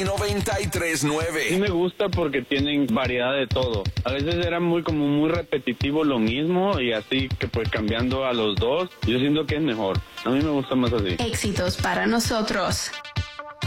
Play 93.9. Sí me gusta porque tienen variedad de todo. A veces era muy repetitivo lo mismo y así que pues cambiando a los dos, yo siento que es mejor. A mí me gusta más así. Éxitos para nosotros.